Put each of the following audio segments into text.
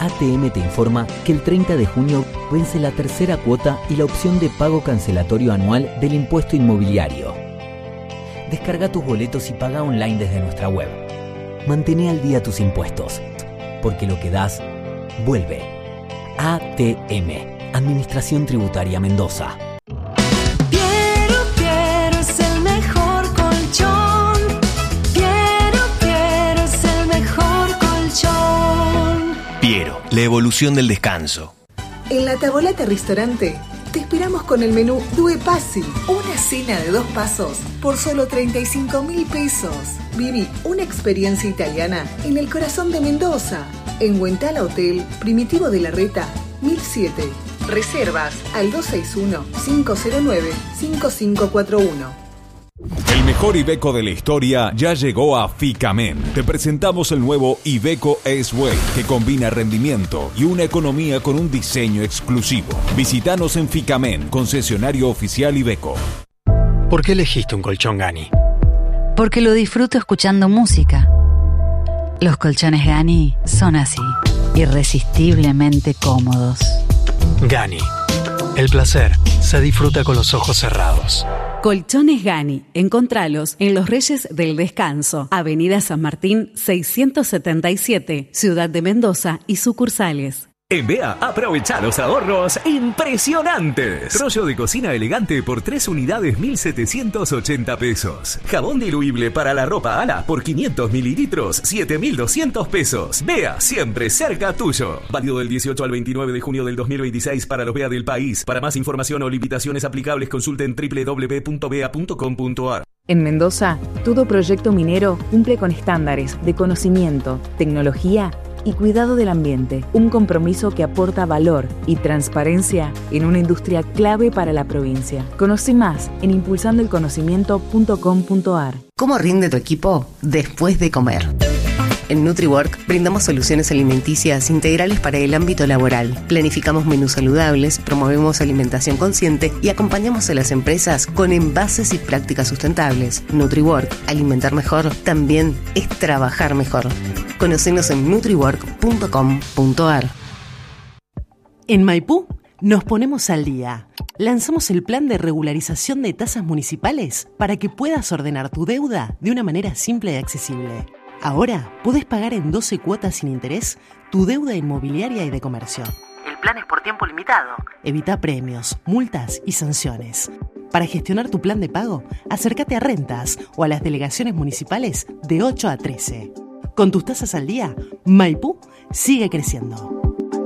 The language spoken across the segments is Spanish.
ATM te informa que el 30 de junio vence la tercera cuota y la opción de pago cancelatorio anual del impuesto inmobiliario. Descarga tus boletos y paga online desde nuestra web. Mantén al día tus impuestos, porque lo que das, vuelve. ATM, Administración Tributaria Mendoza. Piero es el mejor colchón. Piero es el mejor colchón. Piero, la evolución del descanso. En la Tavolata Restaurante te esperamos con el menú Due Passi, una cena de 2 pasos por solo 35.000 pesos. Viví una experiencia italiana en el corazón de Mendoza, en Huentala Hotel, Primitivo de la Reta, 1007. Reservas al 261-509-5541. El mejor Iveco de la historia ya llegó a Ficamen. Te presentamos el nuevo Iveco S-Way, que combina rendimiento y una economía con un diseño exclusivo. Visítanos en Ficamen, concesionario oficial Iveco. ¿Por qué elegiste un colchón Gani? Porque lo disfruto escuchando música. Los colchones Gani son así, irresistiblemente cómodos. Gani. El placer se disfruta con los ojos cerrados. Colchones Gani. Encontralos en Los Reyes del Descanso, Avenida San Martín 677, Ciudad de Mendoza y sucursales. En BEA, aprovecha los ahorros impresionantes. Rollo de cocina elegante por 3 unidades, 1.780 pesos. Jabón diluible para la ropa Ala por 500 mililitros, 7.200 pesos. BEA, siempre cerca tuyo. Válido del 18 al 29 de junio del 2026 para los BEA del país. Para más información o limitaciones aplicables, consulten www.bea.com.ar. En Mendoza, todo proyecto minero cumple con estándares de conocimiento, tecnología y cuidado del ambiente, un compromiso que aporta valor y transparencia en una industria clave para la provincia. Conoce más en impulsandoelconocimiento.com.ar. ¿Cómo rinde tu equipo después de comer? En NutriWork brindamos soluciones alimenticias integrales para el ámbito laboral. Planificamos menús saludables, promovemos alimentación consciente y acompañamos a las empresas con envases y prácticas sustentables. NutriWork, alimentar mejor, también es trabajar mejor. Conocenos en nutriwork.com.ar. En Maipú nos ponemos al día. Lanzamos el plan de regularización de tasas municipales para que puedas ordenar tu deuda de una manera simple y accesible. Ahora podés pagar en 12 cuotas sin interés tu deuda inmobiliaria y de comercio. El plan es por tiempo limitado. Evita premios, multas y sanciones. Para gestionar tu plan de pago, acércate a Rentas o a las delegaciones municipales de 8 a 13. Con tus tasas al día, Maipú sigue creciendo.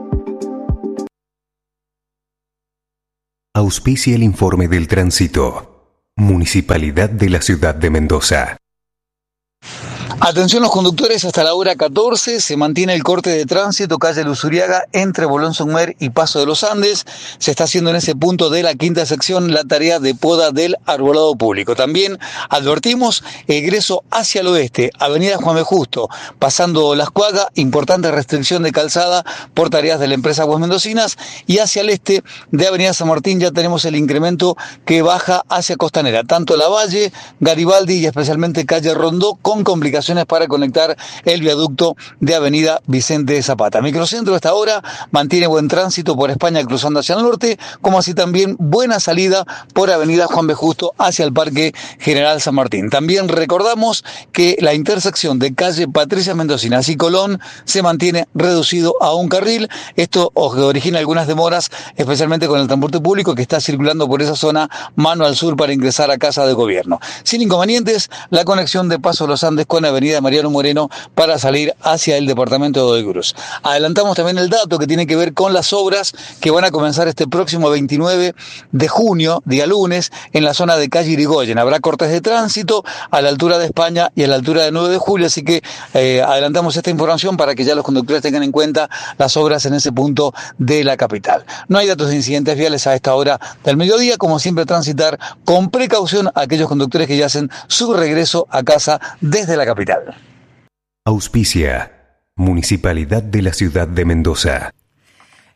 Auspicia el informe del tránsito. Municipalidad de la Ciudad de Mendoza. Atención los conductores, hasta la hora 14 se mantiene el corte de tránsito calle Luzuriaga entre Bolón Sumer y Paso de los Andes. Se está haciendo en ese punto de la quinta sección la tarea de poda del arbolado público. También advertimos egreso hacia el oeste, avenida Juan B. Justo, pasando Las Cuagas, importante restricción de calzada por tareas de la empresa Aguas Mendocinas, y hacia el este de avenida San Martín ya tenemos el incremento que baja hacia Costanera, tanto La Valle, Garibaldi y especialmente calle Rondó, con complicaciones para conectar el viaducto de avenida Vicente Zapata. Microcentro a esta hora mantiene buen tránsito por España cruzando hacia el norte, como así también buena salida por avenida Juan B. Justo hacia el Parque General San Martín. También recordamos que la intersección de calle Patricia Mendocinas y Colón se mantiene reducido a un carril. Esto origina algunas demoras, especialmente con el transporte público que está circulando por esa zona mano al sur para ingresar a Casa de Gobierno. Sin inconvenientes, la conexión de Paso de los Andes con avenida Mariano Moreno para salir hacia el departamento de Godoy Cruz. Adelantamos también el dato que tiene que ver con las obras que van a comenzar este próximo 29 de junio, día lunes, en la zona de calle Irigoyen. Habrá cortes de tránsito a la altura de España y a la altura de 9 de julio, así que adelantamos esta información para que ya los conductores tengan en cuenta las obras en ese punto de la capital. No hay datos de incidentes viales a esta hora del mediodía, como siempre transitar con precaución a aquellos conductores que ya hacen su regreso a casa desde la capital. Auspicia Municipalidad de la Ciudad de Mendoza.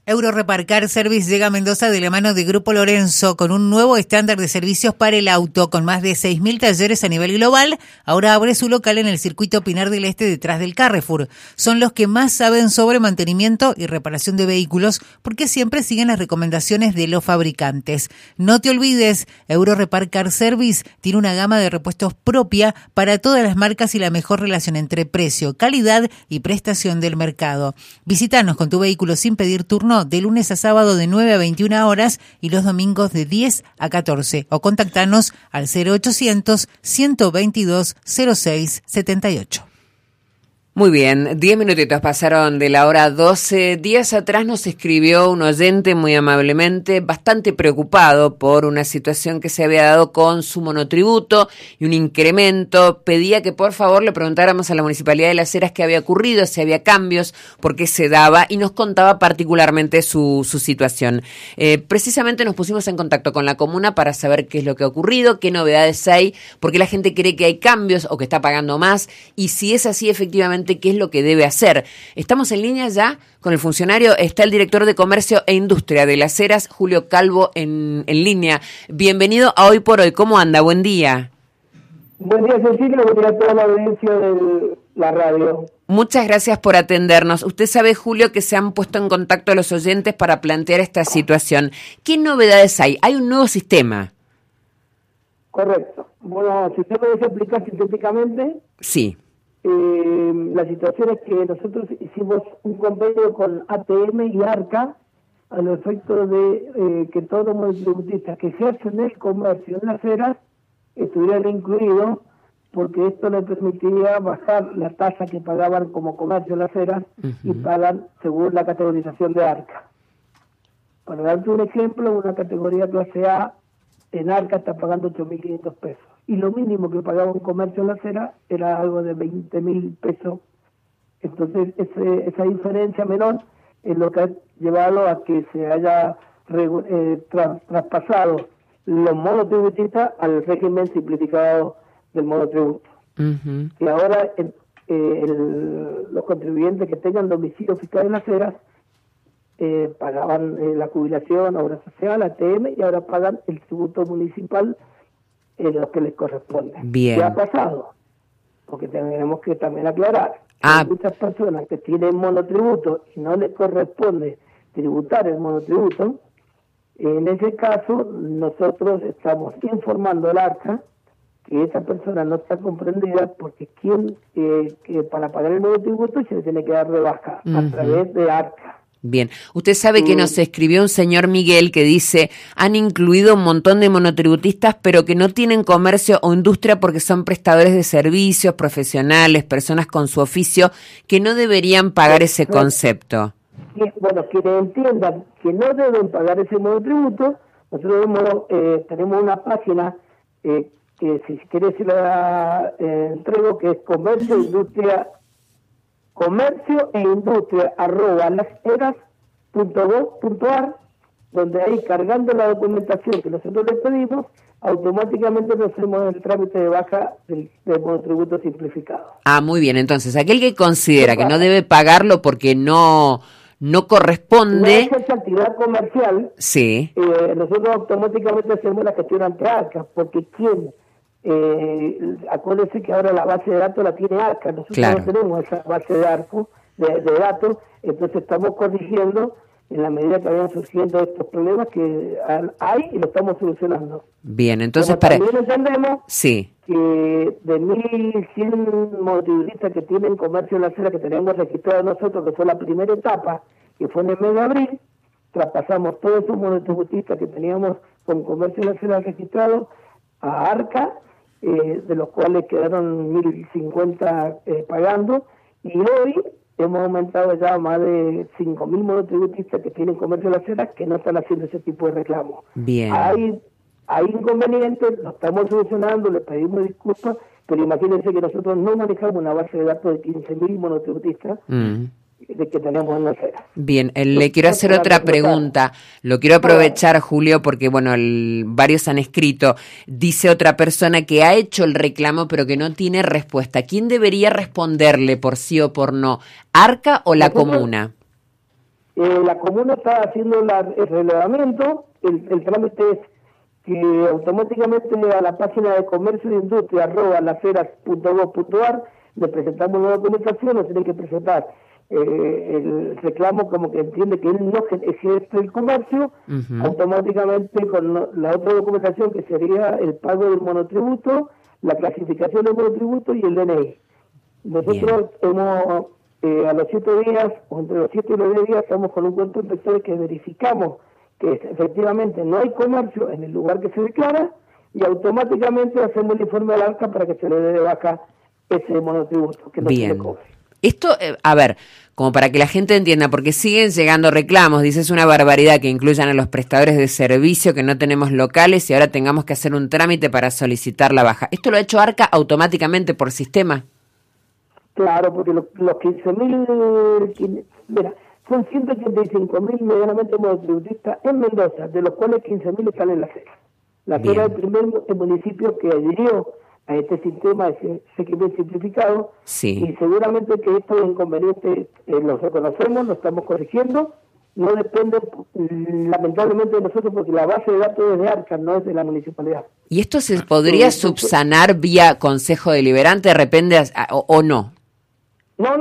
Eurorepar Car Service llega a Mendoza de la mano de Grupo Lorenzo con un nuevo estándar de servicios para el auto con más de 6.000 talleres a nivel global. Ahora abre su local en el circuito Pinar del Este detrás del Carrefour. Son los que más saben sobre mantenimiento y reparación de vehículos porque siempre siguen las recomendaciones de los fabricantes. No te olvides, Eurorepar Car Service tiene una gama de repuestos propia para todas las marcas y la mejor relación entre precio, calidad y prestación del mercado. Visítanos con tu vehículo sin pedir turno de lunes a sábado de 9 a 21 horas y los domingos de 10 a 14 o contactanos al 0800 122 06 78. Muy bien, 10 minutitos pasaron de la hora 12. Días atrás nos escribió un oyente muy amablemente, bastante preocupado por una situación que se había dado con su monotributo y un incremento. Pedía que por favor le preguntáramos a la Municipalidad de Las Heras qué había ocurrido, si había cambios, por qué se daba, y nos contaba particularmente su situación. Precisamente nos pusimos en contacto con la comuna para saber qué es lo que ha ocurrido, qué novedades hay, porque la gente cree que hay cambios o que está pagando más, y si es así efectivamente, qué es lo que debe hacer. Estamos en línea ya con el funcionario, está el director de Comercio e Industria de Las Heras, Julio Calvo, en línea. Bienvenido a Hoy por Hoy. ¿Cómo anda? Buen día. Buen día, Cecilia. Buen día a toda la audiencia de la radio. Muchas gracias por atendernos. Usted sabe, Julio, que se han puesto en contacto los oyentes para plantear esta situación. ¿Qué novedades hay? ¿Hay un nuevo sistema? Correcto. Bueno, si usted puede explicar sintéticamente. Sí. La situación es que nosotros hicimos un convenio con ATM y ARCA a los efectos de que todos los monotributistas que ejercen el comercio en Las Heras estuvieran incluidos, porque esto les permitiría bajar la tasa que pagaban como comercio en Las Heras y pagan según la categorización de ARCA. Para darte un ejemplo, una categoría clase A en ARCA está pagando 8.500 pesos. Y lo mínimo que pagaba un comercio en Las Heras era algo de 20.000 pesos. Entonces, esa diferencia menor es lo que ha llevado a que se haya traspasado los monotributistas al régimen simplificado del monotributo. Y ahora los contribuyentes que tengan domicilio fiscal en Las Heras pagaban la jubilación, obra social, ATM, y ahora pagan el tributo municipal lo que les corresponde. Bien. ¿Qué ha pasado? Porque tenemos que también aclarar. Hay muchas personas que tienen monotributo y no les corresponde tributar el monotributo. En ese caso, nosotros estamos informando al ARCA que esa persona no está comprendida porque que para pagar el monotributo se le tiene que dar rebaja a través de ARCA. Bien, usted sabe que nos escribió un señor Miguel que dice, han incluido un montón de monotributistas, pero que no tienen comercio o industria porque son prestadores de servicios, profesionales, personas con su oficio, que no deberían pagar ese concepto. Bueno, quienes entiendan que no deben pagar ese monotributo, nosotros tenemos una página que si querés se la entrego, que es comercio e industria @lasheras.gov.ar, donde ahí, cargando la documentación que nosotros les pedimos, automáticamente nos hacemos el trámite de baja del monotributo simplificado. Muy bien. Entonces, aquel que considera que no debe pagarlo porque no corresponde... No es esa actividad comercial, sí. Nosotros automáticamente hacemos la gestión ante ARCA, porque acuérdense que ahora la base de datos la tiene ARCA, nosotros no tenemos esa base de datos, entonces estamos corrigiendo en la medida que vayan surgiendo estos problemas que hay y lo estamos solucionando. Bien, entonces también entendemos que de 1.100 monotributistas que tienen comercio en Las Heras que tenemos registrados nosotros, que fue la primera etapa, que fue en el mes de abril, traspasamos todos esos monotributistas que teníamos con comercio en Las Heras registrados a ARCA, de los cuales quedaron 1.050 pagando, y hoy hemos aumentado ya más de 5.000 monotributistas que tienen comercio en Las Heras que no están haciendo ese tipo de reclamos. Bien. Hay inconvenientes, lo estamos solucionando, les pedimos disculpas, pero imagínense que nosotros no manejamos una base de datos de 15.000 monotributistas de que tenemos en Las Heras. Bien, le quiero hacer otra pregunta. Lo quiero aprovechar, Julio, porque varios han escrito. Dice otra persona que ha hecho el reclamo, pero que no tiene respuesta. ¿Quién debería responderle por sí o por no? ¿ARCA o la comuna? La comuna está haciendo el relevamiento, el trámite es que automáticamente a la página de comercio de industria @laseras.gov.ar le presentamos la documentación, nos tiene que presentar el reclamo como que entiende que él no ejerce el comercio, automáticamente con la otra documentación que sería el pago del monotributo, la clasificación del monotributo y el DNI. Nosotros hemos, a los 7 días, o entre los 7 y los 10 días, estamos con un cuento inspector que verificamos que efectivamente no hay comercio en el lugar que se declara y automáticamente hacemos el informe al ARCA para que se le dé de baja ese monotributo que no se le cobre. Esto, a ver, como para que la gente entienda, porque siguen llegando reclamos, dices una barbaridad que incluyan a los prestadores de servicio, que no tenemos locales y ahora tengamos que hacer un trámite para solicitar la baja. ¿Esto lo ha hecho ARCA automáticamente por sistema? Claro, porque los 15.000, mira, son 185.000 medianamente monotributistas en Mendoza, de los cuales 15.000 están en La Cera. La Cera es el primer municipio que adhirió a este sistema de seguimiento simplificado, y seguramente que estos inconvenientes los reconocemos, los estamos corrigiendo, no depende lamentablemente de nosotros porque la base de datos es de ARCA, no es de la municipalidad. ¿Y esto se podría subsanar vía Consejo Deliberante de repente o no? No.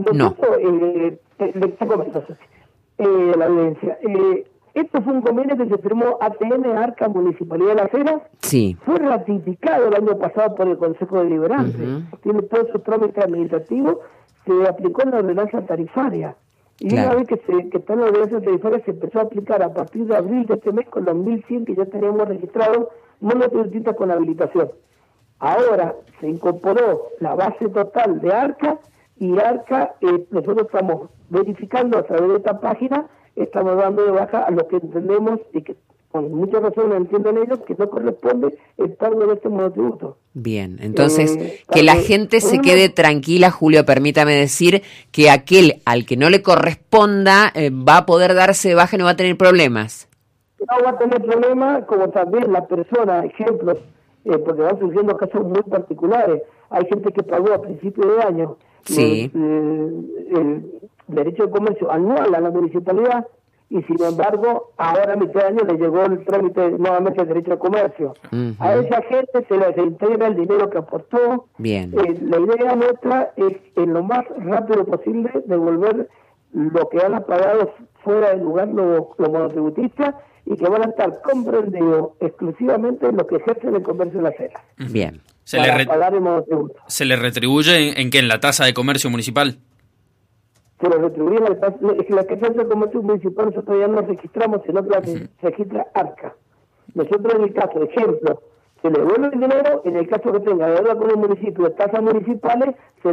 La evidencia. Esto fue un convenio que se firmó ATM, ARCA, Municipalidad de Las Heras. Sí. Fue ratificado el año pasado por el Consejo Deliberante. Tiene todos sus trámites administrativos. Se aplicó en la ordenanza tarifaria. Y una vez que está en la ordenanza tarifaria se empezó a aplicar a partir de abril de este mes con los 1.100 que ya teníamos registrados monotributistas con habilitación. Ahora se incorporó la base total de ARCA y ARCA, nosotros estamos verificando a través de esta página, estamos dando de baja a lo que entendemos y que con mucha razón entienden ellos que no corresponde el pago de este monotributo. Bien, entonces que la gente se quede tranquila, Julio, permítame decir que aquel al que no le corresponda va a poder darse de baja y no va a tener problemas. No va a tener problemas, como también la persona, ejemplos, porque van surgiendo casos muy particulares. Hay gente que pagó a principio de año el derecho de comercio anual a la municipalidad y sin embargo ahora a mitad de año le llegó el trámite nuevamente del derecho de comercio. A esa gente se le reintegra el dinero que aportó. Bien. La idea nuestra es en lo más rápido posible devolver lo que han pagado fuera del lugar los monotributistas y que van a estar comprendidos exclusivamente en lo que ejercen el comercio de la acera. Bien. ¿Se le retribuye en qué? ¿En la tasa de comercio municipal? Se le retribuye en la tasa de comercio municipal. Nosotros todavía no registramos, sino que la registra ARCA. Nosotros en el caso, ejemplo, se le devuelve el dinero, en el caso que tenga deuda con el municipio de tasas municipales, se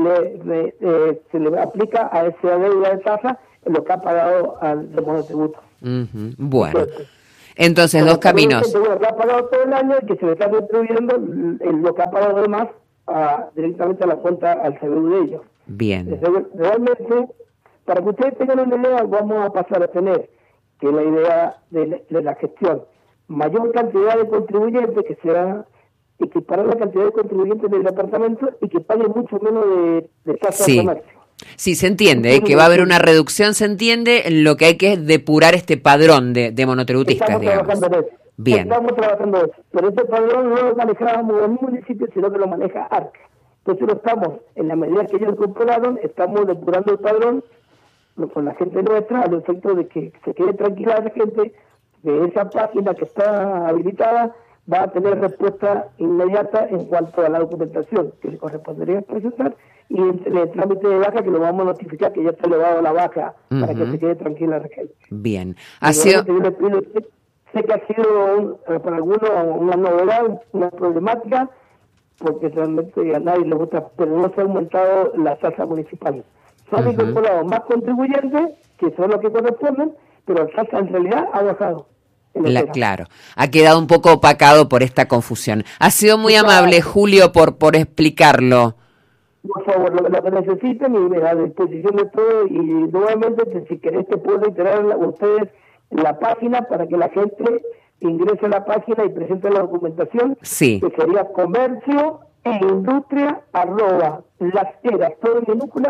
le aplica a esa deuda de tasa lo que ha pagado al monotributo. Bueno. Entonces, dos caminos. Lo que ha pagado todo el año y que se le está retribuyendo lo que ha pagado además directamente a la cuenta al CBU de ellos. Bien. Realmente, para que ustedes tengan una idea, vamos a pasar a tener que la idea de la gestión, mayor cantidad de contribuyentes, que sea equiparar la cantidad de contribuyentes del departamento y que paguen mucho menos de tasa de comercio. Sí, se entiende, que va a haber una reducción, se entiende, lo que hay que es depurar este padrón de monotributistas, digamos. Estamos trabajando en eso, pero este padrón no lo manejábamos en un municipio, sino que lo maneja ARCA. Entonces lo estamos, en la medida que ellos incorporaron, estamos depurando el padrón con la gente nuestra, al efecto de que se quede tranquila la gente, de esa página que está habilitada, va a tener respuesta inmediata en cuanto a la documentación que le correspondería presentar y el trámite de baja que lo vamos a notificar que ya está elevado a la baja para que se quede tranquila la gente. Bien. Sé que ha sido para algunos una novedad, una problemática, porque realmente a nadie le gusta, pero no se ha aumentado la tasa municipal. Se han incorporado más contribuyentes, que son los que corresponden, pero la tasa en realidad ha bajado. Claro, ha quedado un poco opacado por esta confusión. Ha sido muy amable, Julio, por explicarlo. Por favor, lo que necesiten y a disposición de todo. Y nuevamente, si querés, te puedo reiterar a ustedes la página para que la gente ingrese a la página y presente la documentación. Sí. Que sería comercio e industria @ las eras, todo en minúscula,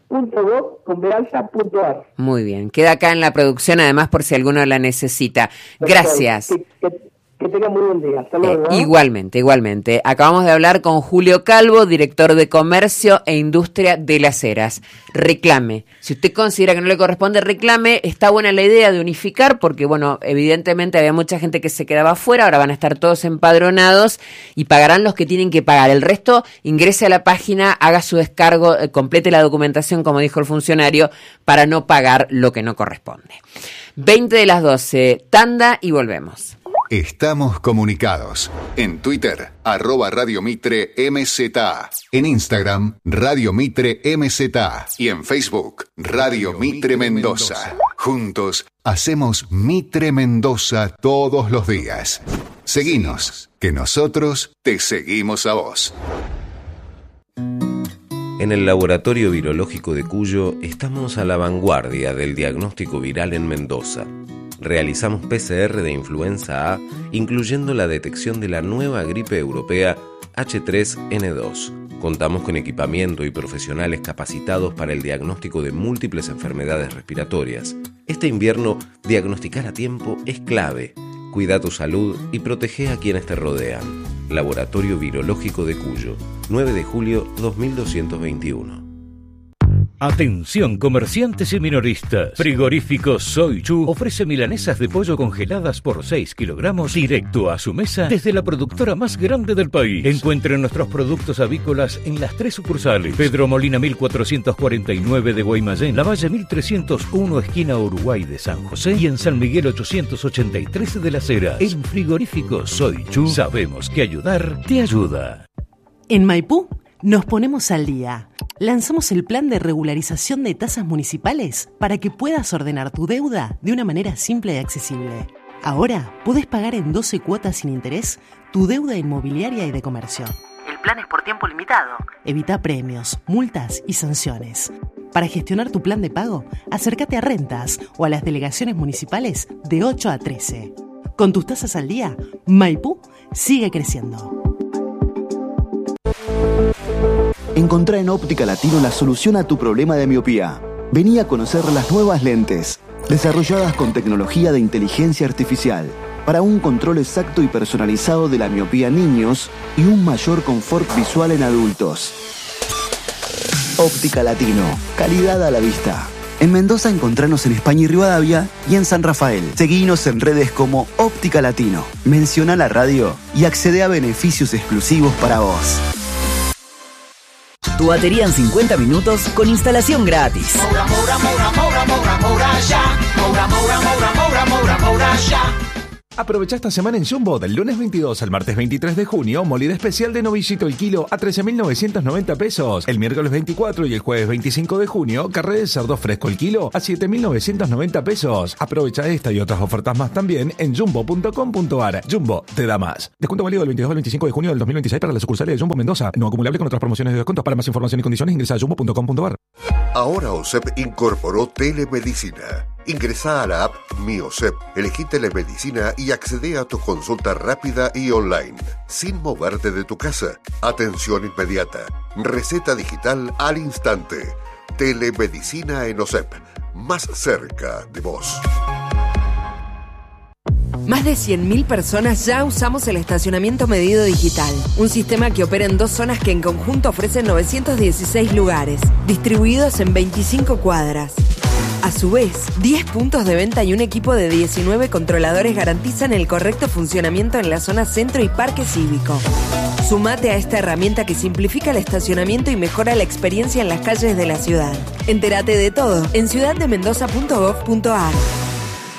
.gov.ar. Muy bien, queda acá en la producción, además, por si alguno la necesita. Gracias. Que tenga muy buen día. Hasta luego. Igualmente. Acabamos de hablar con Julio Calvo, director de Comercio e Industria de Las Heras. Reclame. Si usted considera que no le corresponde, reclame. Está buena la idea de unificar porque, bueno, evidentemente había mucha gente que se quedaba afuera, ahora van a estar todos empadronados y pagarán los que tienen que pagar. El resto, ingrese a la página, haga su descargo, complete la documentación, como dijo el funcionario, para no pagar lo que no corresponde. 20:12, tanda y volvemos. Estamos comunicados. En Twitter, @Radio Mitre MZA. En Instagram, Radio Mitre MZA. Y en Facebook, Radio Mitre Mendoza. Juntos, hacemos Mitre Mendoza todos los días. Seguinos, que nosotros te seguimos a vos. En el Laboratorio Virológico de Cuyo estamos a la vanguardia del diagnóstico viral en Mendoza. Realizamos PCR de influenza A, incluyendo la detección de la nueva gripe europea H3N2. Contamos con equipamiento y profesionales capacitados para el diagnóstico de múltiples enfermedades respiratorias. Este invierno, diagnosticar a tiempo es clave. Cuida tu salud y protege a quienes te rodean. Laboratorio Virológico de Cuyo, 9 de julio 2221. Atención comerciantes y minoristas. Frigorífico Soy Chu ofrece milanesas de pollo congeladas por 6 kilogramos directo a su mesa desde la productora más grande del país. Encuentren nuestros productos avícolas en las 3 sucursales: Pedro Molina 1449 de Guaymallén, Lavalle 1301 esquina Uruguay de San José y en San Miguel 883 de Las Heras. En Frigorífico Soy Chu sabemos que ayudar te ayuda. En Maipú nos ponemos al día. Lanzamos el plan de regularización de tasas municipales para que puedas ordenar tu deuda de una manera simple y accesible. Ahora podés pagar en 12 cuotas sin interés tu deuda inmobiliaria y de comercio. El plan es por tiempo limitado. Evita premios, multas y sanciones. Para gestionar tu plan de pago, acércate a Rentas o a las delegaciones municipales de 8 a 13. Con tus tasas al día, Maipú sigue creciendo. Encontrá en Óptica Latino la solución a tu problema de miopía. Vení a conocer las nuevas lentes, desarrolladas con tecnología de inteligencia artificial, para un control exacto y personalizado de la miopía en niños y un mayor confort visual en adultos. Óptica Latino, calidad a la vista. En Mendoza encontranos en España y Rivadavia y en San Rafael. Seguinos en redes como Óptica Latino. Menciona la radio y accede a beneficios exclusivos para vos. Tu batería en 50 minutos con instalación gratis. Aprovecha esta semana en Jumbo, del lunes 22 al martes 23 de junio, molida especial de novillito el kilo a 13.990 pesos. El miércoles 24 y el jueves 25 de junio, carré de cerdo fresco el kilo a 7.990 pesos. Aprovecha esta y otras ofertas más también en jumbo.com.ar. Jumbo te da más. Descuento válido del 22 al 25 de junio del 2026 para las sucursales de Jumbo Mendoza. No acumulable con otras promociones de descuentos. Para más información y condiciones ingresa a jumbo.com.ar. Ahora OSEP incorporó telemedicina. Ingresá a la app Mi OSEP, elegí telemedicina y accede a tu consulta rápida y online, sin moverte de tu casa. Atención inmediata, receta digital al instante. Telemedicina en OSEP, más cerca de vos. Más de 100.000 personas ya usamos el estacionamiento medido digital, un sistema que opera en 2 zonas que en conjunto ofrecen 916 lugares, distribuidos en 25 cuadras. A su vez, 10 puntos de venta y un equipo de 19 controladores garantizan el correcto funcionamiento en la zona centro y parque cívico. Sumate a esta herramienta que simplifica el estacionamiento y mejora la experiencia en las calles de la ciudad. Entérate de todo en ciudaddemendoza.gov.ar.